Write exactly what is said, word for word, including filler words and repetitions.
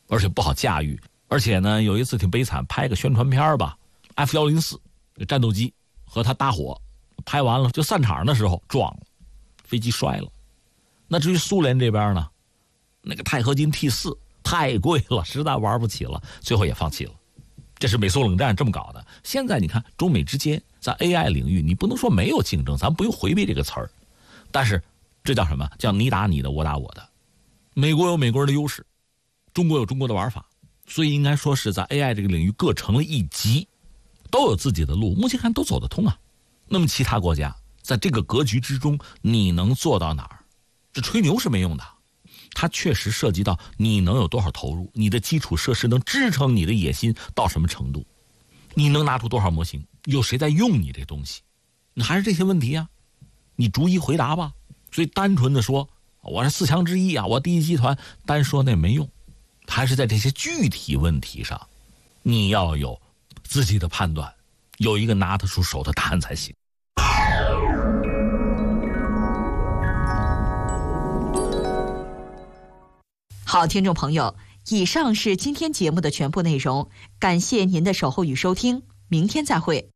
而且不好驾驭。而且呢，有一次挺悲惨，拍个宣传片吧 ，F 一零四 战斗机和它搭伙，拍完了就散场的时候撞了，飞机摔了。那至于苏联这边呢，那个钛合金 T 四 太贵了，实在玩不起了，最后也放弃了。这是美苏冷战这么搞的。现在你看中美之间在 A I 领域，你不能说没有竞争，咱不用回避这个词儿，但是这叫什么？叫你打你的，我打我的。美国有美国人的优势，中国有中国的玩法，所以应该说是在 A I 这个领域各成了一级，都有自己的路，目前看都走得通啊。那么其他国家在这个格局之中，你能做到哪儿？这吹牛是没用的，它确实涉及到你能有多少投入，你的基础设施能支撑你的野心到什么程度，你能拿出多少模型，有谁在用你这东西，你还是这些问题啊，你逐一回答吧。所以单纯的说我是四强之一啊，我第一集团，单说那没用，还是在这些具体问题上，你要有自己的判断，有一个拿得出手的答案才行。 好，听众朋友，以上是今天节目的全部内容，感谢您的守候与收听，明天再会。